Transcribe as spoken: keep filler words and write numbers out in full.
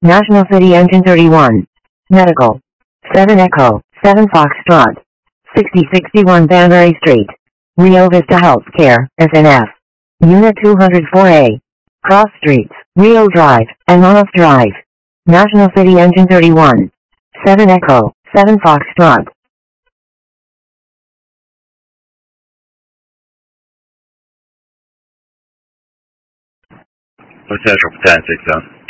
National City Engine thirty-one. Medical. seven Echo, seven Foxtrot. sixty sixty-one Banbury Street. Rio Vista Healthcare, S N F. Unit two oh four A. Cross Streets, Rio Drive, and Monos Drive. National City Engine thirty-one. seven Echo, seven Foxtrot. Potential for ten six seven.